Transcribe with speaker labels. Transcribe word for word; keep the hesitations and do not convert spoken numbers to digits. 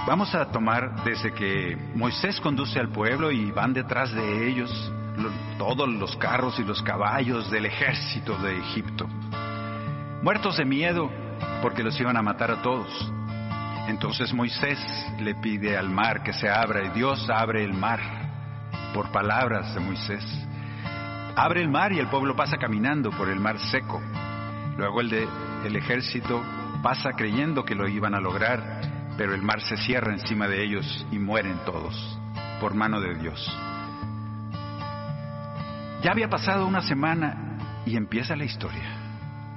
Speaker 1: Vamos a tomar desde que Moisés conduce al pueblo y van detrás de ellos lo, todos los carros y los caballos del ejército de Egipto, muertos de miedo porque los iban a matar a todos. Entonces Moisés le pide al mar que se abra, y Dios abre el mar por palabras de Moisés. Abre el mar y el pueblo pasa caminando por el mar seco. Luego el, de, el ejército pasa creyendo que lo iban a lograr, pero el mar se cierra encima de ellos y mueren todos por mano de Dios. Ya había pasado una semana y empieza la historia.